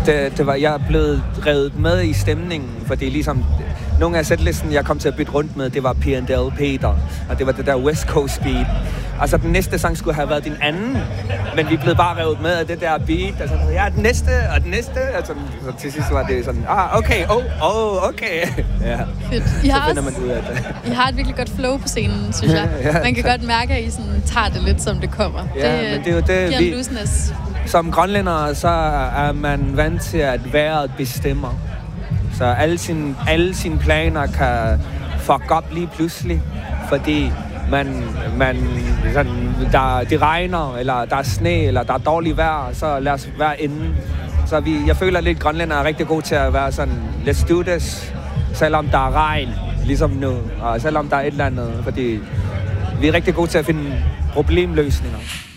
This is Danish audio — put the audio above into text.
jeg er blevet revet med i stemningen, fordi ligesom nogle af setlisten, jeg kom til at bytte rundt med, det var P&L Peter, og det var det der West Coast beat. Altså, den næste sang skulle have været din anden, men vi blev bare revet med af det der beat, og sådan, ja, den næste, og den næste, altså, så til sidst var det sådan, okay, okay. Ja, fedt. Så finder man ud af det. I har et virkelig godt flow på scenen, synes jeg. Man kan godt mærke, at I sådan tager det lidt, som det kommer. Ja, men det er jo det, giver en looseness. Som grønlændere, så er man vant til, at vejret bestemmer. Så alle sine planer kan fuck op lige pludselig, fordi det regner, eller der er sne, eller der er dårligt vejr, så lad os være inde. Så jeg føler lidt, at grønlændere er rigtig gode til at være sådan, let's do this, selvom der er regn, ligesom nu, og selvom der er et eller andet, fordi vi er rigtig gode til at finde problemløsninger.